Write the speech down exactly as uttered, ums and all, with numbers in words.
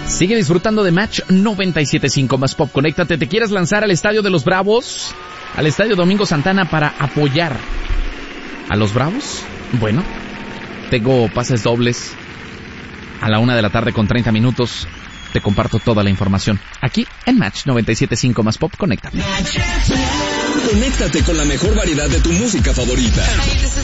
Sigue disfrutando de Match noventa y siete punto cinco más Pop. Conéctate. ¿Te quieres lanzar al Estadio de los Bravos? ¿Al Estadio Domingo Santana para apoyar a los Bravos? Bueno, tengo pases dobles a la una de la tarde con treinta minutos. Te comparto toda la información aquí en Match noventa y siete punto cinco más Pop. Conéctate. Conéctate con la mejor variedad de tu música favorita.